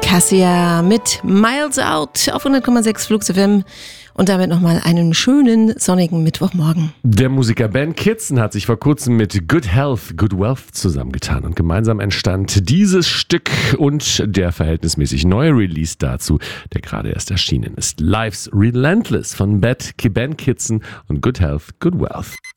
Cassia mit Miles Out auf 100,6 Flux FM und damit nochmal einen schönen sonnigen Mittwochmorgen. Der Musiker Ben Kitson hat sich vor kurzem mit Good Health, Good Wealth zusammengetan und gemeinsam entstand dieses Stück und der verhältnismäßig neue Release dazu, der gerade erst erschienen ist. Life's Relentless von Ben Kitson und Good Health, Good Wealth.